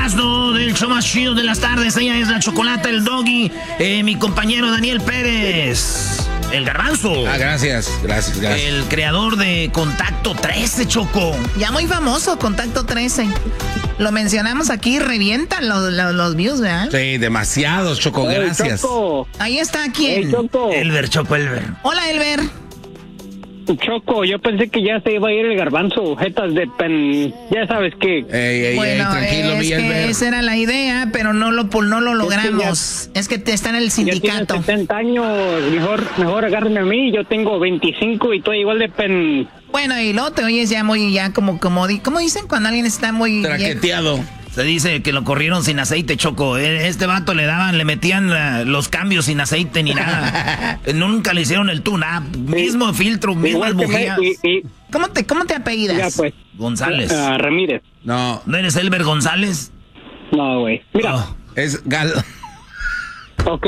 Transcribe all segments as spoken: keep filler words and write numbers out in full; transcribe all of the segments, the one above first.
Del show más chido de las tardes. Ella es la Chocolata, el Doggy, eh, mi compañero Daniel Pérez, el Garbanzo. Ah, gracias, gracias, gracias. El creador de Contacto trece, Choco. Ya muy famoso, Contacto trece. Lo mencionamos aquí, revientan los, los, los views, ¿verdad? Sí, demasiados, Choco, hey, gracias. Choco. Ahí está, ¿quién? Hey, Choco. Elber, Choco, Elber. Hola, Elber. Choco, yo pensé que ya se iba a ir el Garbanzo, jetas de pen... Ya sabes qué. Ey, ey, bueno, ey, tranquilo, es mi que Elber. esa era la idea, pero no lo, no lo logramos. Es que, ya, es que está en el sindicato. Ya setenta años, mejor, mejor agárrenme a mí, yo tengo veinticinco y estoy igual de pen... Bueno, y luego te oyes ya muy, ya como, como, ¿cómo dicen cuando alguien está muy... Traqueteado. Se dice que lo corrieron sin aceite, Choco. Este vato le daban, le metían uh, los cambios sin aceite ni nada. Nunca le hicieron el tune-up. Mismo filtro, mismas bujías. ¿Cómo te, cómo te apellidas? Ya, pues. González. Uh, Ramírez. No. ¿No eres Elber González? No, güey. Mira. Oh. Es Gal... Ok.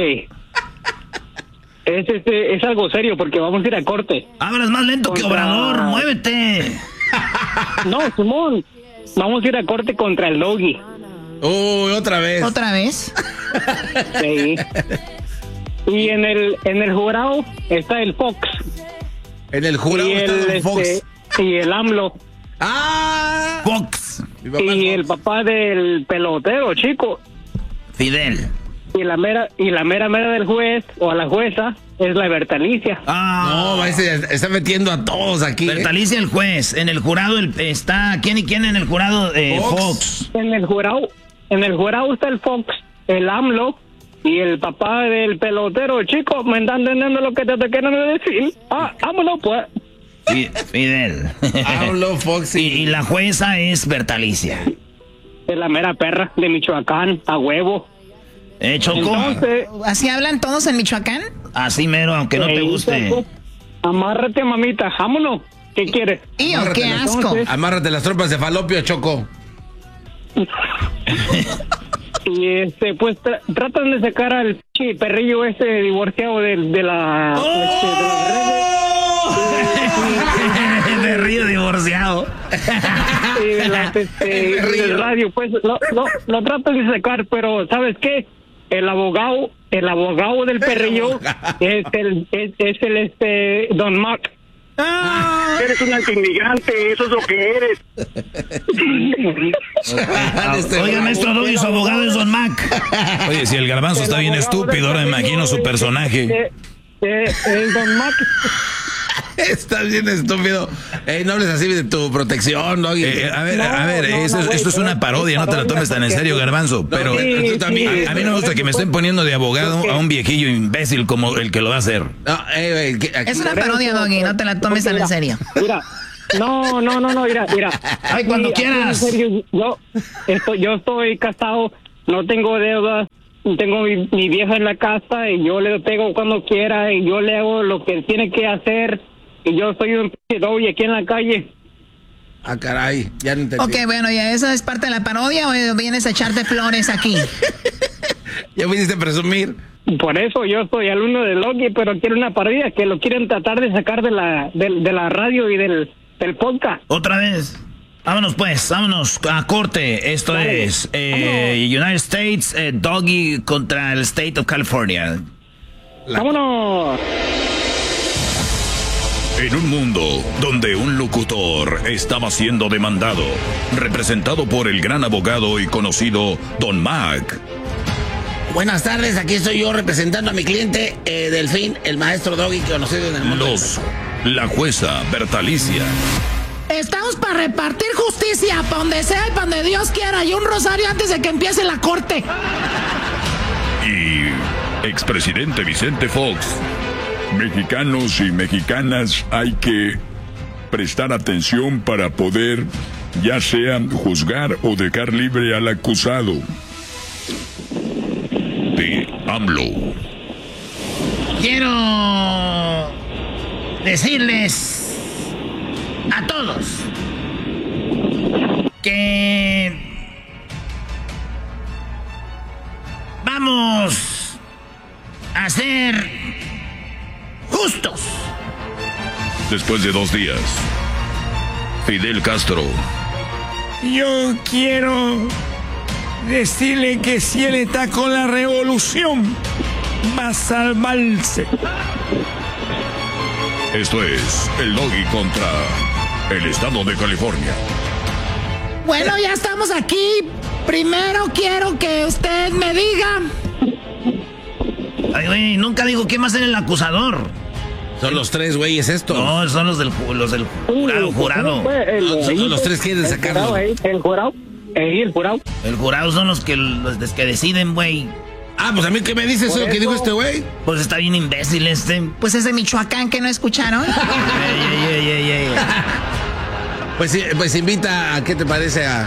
Es, este, es algo serio porque vamos a ir a corte. Hablas más lento Contra... que Obrador, muévete. No, Simón. Vamos a ir a corte contra el Doggy. Uy, otra vez. ¿Otra vez? Sí. Y en el en el jurado está el Fox. En el jurado y está el, el Fox. Este, y el AMLO. ¡Ah! Fox. Y el papá del pelotero, chico. Fidel. Y la mera y la mera mera del juez o a la jueza es la Bertalicia. Ah, no, ese está metiendo a todos aquí. Bertalicia, ¿eh? El juez. En el jurado el, está quién y quién en el jurado eh, Fox. Fox. En el jurado, en el jurado está el Fox, el AMLO y el papá del pelotero, chico. Me están entendiendo lo que te, te quieren decir. Ah, AMLO, pues. Fidel. AMLO, Fox y, y la jueza es Bertalicia. Es la mera perra de Michoacán, a huevo. Eh, Choco. Entonces, ¿así hablan todos en Michoacán? Así mero, aunque no te guste. Choco, amárrate, mamita, vámonos. ¿Qué quieres? ¡Tío, qué asco! Entonces, amárrate las trompas de falopio, Choco. Y este, pues tra tratan de sacar al chi, perrillo ese divorciado de, de la... ¡Oh! Este, de la perrillo divorciado. Y de la, este, del radio, pues lo, lo, lo tratan de sacar, pero ¿sabes qué? El abogado, el abogado del perrillo es el, es, es el este Don Mac. Ah, eres un antiinmigrante, eso es lo que eres. Oiga, maestro Doggy, su abogado es Don Mac. Oye, si el Garbanzo está bien estúpido, ahora me imagino su personaje. Eh, eh, el Don Mac. Estás bien estúpido. Ey, no hables así de tu protección, Doggy. Eh, a ver, no, a ver, no, eso, no, esto es una parodia, no te la tomes tan en serio, Garbanzo. Pero sí, tú también, sí, a, a mí no me gusta que me estén poniendo de abogado a un viejillo imbécil como el que lo va a hacer. No, ey, ey, aquí, es una parodia, Doggy, no te la tomes tan en serio. Mira, no, no, no, no, mira, mira. Ay, cuando aquí, quieras. Aquí, en serio, yo, estoy, yo estoy casado, no tengo deudas, tengo mi, mi vieja en la casa y yo le pego cuando quiera y yo le hago lo que tiene que hacer y yo soy un p*** Doggy aquí en la calle. Ah, caray, ya no entendí. Ok, bueno, ¿ya eso es parte de la parodia o vienes a echarte flores aquí? Ya viniste a presumir. Por eso yo soy alumno de Loki, pero quiero una parodia que lo quieren tratar de sacar de la de, de la radio y del, del podcast. Otra vez. Vámonos pues, vámonos a corte. Esto vale. es eh, United States, eh, Doggy contra el State of California. La... ¡Vámonos! En un mundo donde un locutor estaba siendo demandado, representado por el gran abogado y conocido Don Mac. Buenas tardes, aquí estoy yo representando a mi cliente, eh, Delfín, el maestro Doggy conocido en el mundo. Los, la jueza Bertalicia. Estamos para repartir justicia, para donde sea y para donde Dios quiera, y un rosario antes de que empiece la corte. Y expresidente Vicente Fox. Mexicanos y mexicanas, hay que prestar atención para poder, ya sea juzgar o dejar libre al acusado. De AMLO. Quiero decirles a todos que vamos a ser justos. Después de dos días, Fidel Castro. Yo quiero decirle que si él está con la revolución, va a salvarse. Esto es el Doggy contra el estado de California. Bueno, ya estamos aquí. Primero quiero que usted me diga. Ay, güey, nunca digo quién va a ser el acusador. Son los tres güeyes estos. No, son los del, los del jurado. jurado. El, no, son los tres que quieren sacarlo. El jurado, el jurado. El jurado son los que, los que deciden, güey. Ah, pues a mí, ¿qué me dice eso que dijo este güey? Pues está bien imbécil este. Pues es de Michoacán, que no escucharon. ey, ey, ey, ey, ey. Pues, pues invita a, ¿qué te parece? A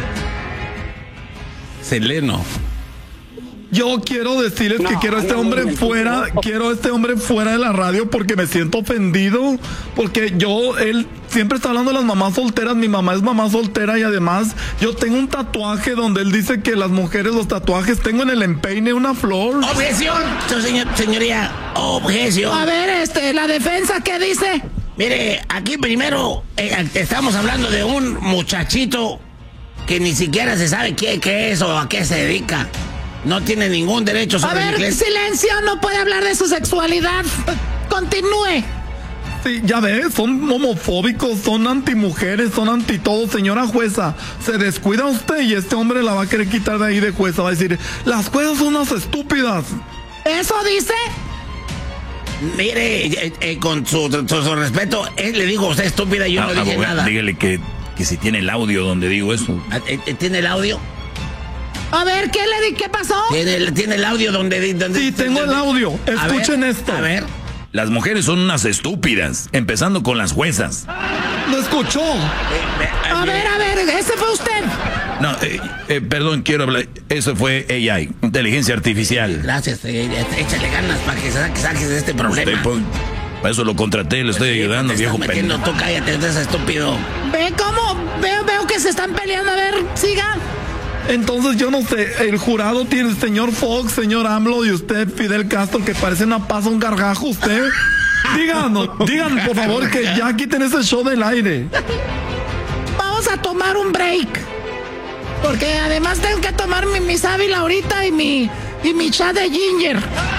Seleno. Yo quiero decirles No, que quiero a este no, hombre no, no, fuera, no. quiero a este hombre fuera de la radio porque me siento ofendido, porque yo, él siempre está hablando de las mamás solteras, mi mamá es mamá soltera y además yo tengo un tatuaje donde él dice que las mujeres, los tatuajes, tengo en el empeine una flor. Objeción, señor, señoría, objeción. A ver, este, la defensa, ¿qué dice? Mire, aquí primero eh, estamos hablando de un muchachito que ni siquiera se sabe qué, qué es o a qué se dedica. No tiene ningún derecho sobre A ver, el inglés. silencio, no puede hablar de su sexualidad. Continúe. Sí, ya ves, son homofóbicos, son antimujeres, son anti todo, señora jueza. Se descuida usted y este hombre la va a querer quitar de ahí de jueza. Va a decir, las juezas son unas estúpidas. ¿Eso dice? Mire, eh, eh, con su, su, su respeto, él le digo, usted estúpida y yo Ah, no dije abogado, nada. dígale que, que si tiene el audio donde digo eso. Ah, eh, eh, ¿Tiene el audio? A ver, ¿qué le di? ¿Qué pasó? ¿Tiene el, tiene el audio donde... donde Sí, tengo el audio. A Escuchen ver, esto. A ver. Las mujeres son unas estúpidas, empezando con las juezas. ¿Lo escuchó? Eh, eh, A ver, a ver, ese fue usted. No, eh, eh, perdón, quiero hablar. Eso fue A I, inteligencia artificial. Gracias, eh, eh, échale ganas para que saques, saques de este problema. Usted, pues, para eso lo contraté, le estoy Sí, ayudando, te viejo estás metiendo, pendejo. tú cállate, no seas estúpido. Ve cómo, veo, veo que se están peleando. A ver, siga. Entonces yo no sé, el jurado tiene el señor Fox, señor AMLO y usted, Fidel Castro, que parece una pasa, un gargajo, usted. Díganos, digan por favor que ya quiten ese show del aire. Vamos a tomar un break. Porque además tengo que tomar mi, mi sábila ahorita y mi, y mi chá de ginger.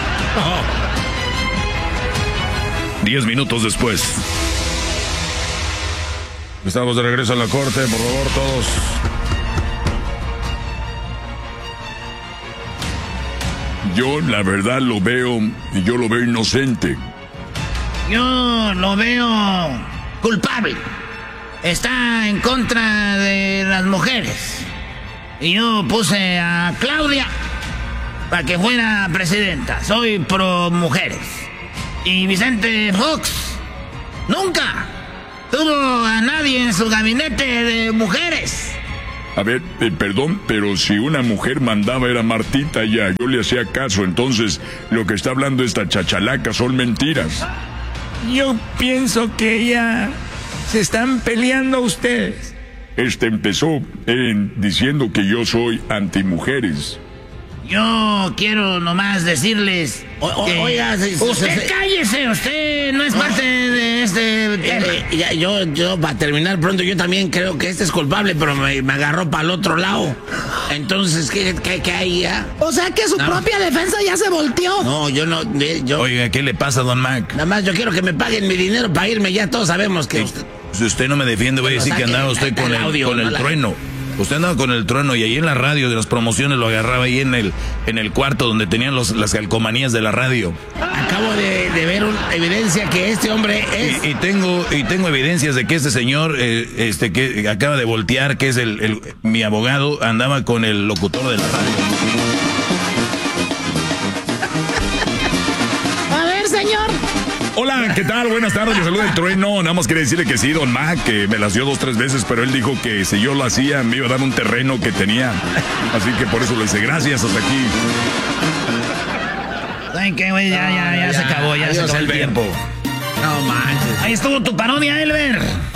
Diez minutos después. Estamos de regreso en la corte, por favor, todos. Yo, la verdad, lo veo, y yo lo veo inocente. Yo lo veo culpable. Está en contra de las mujeres. Y yo puse a Claudia para que fuera presidenta. Soy pro mujeres. Y Vicente Fox nunca tuvo a nadie en su gabinete de mujeres. A ver, eh, perdón, pero si una mujer mandaba era Martita ya, yo le hacía caso, entonces lo que está hablando esta chachalaca son mentiras. Yo pienso que ya se están peleando ustedes. Este empezó en diciendo que yo soy antimujeres. Yo quiero nomás decirles O- o- que oiga, se- se- usted se- cállese, usted no es parte de este tema. Eh, eh, ya, yo, yo, para terminar pronto, yo también creo que este es culpable, pero me, me agarró para el otro lado. Entonces, ¿qué, qué, qué hay ya? O sea que su No. propia defensa ya se volteó. No, yo no, eh, yo... Oiga, ¿qué le pasa, don Mac? Nada más yo quiero que me paguen mi dinero para irme, ya todos sabemos que... usted- Si usted no me defiende, voy a Pero decir que saque andaba usted el con el, audio, con el no la- trueno. Usted andaba con el trueno y ahí en la radio de las promociones lo agarraba ahí en el, en el cuarto donde tenían los, las calcomanías de la radio. Acabo de, de ver una evidencia que este hombre es... Y, y tengo y tengo evidencias de que este señor, eh, este que acaba de voltear, que es el, el- mi abogado, andaba con el locutor de la radio. A ver, señor. Hola, ¿qué tal? Buenas tardes, le saluda el trueno. Nada más quería decirle que sí, don Mac, que me las dio dos, tres veces, pero él dijo que si yo lo hacía me iba a dar un terreno que tenía. Así que por eso le hice gracias hasta aquí. ¿Saben qué, güey? Ya, ya, ya, Ah, se ya. acabó, ya se Adiós, acabó el Elber. tiempo. No manches. Ahí estuvo tu parodia, Elber.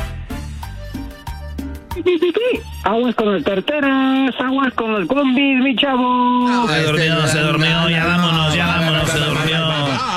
Aguas con las carteras, aguas con los combis, mi chavo. Se durmió, se durmió, ya vámonos, ya vámonos, se durmió.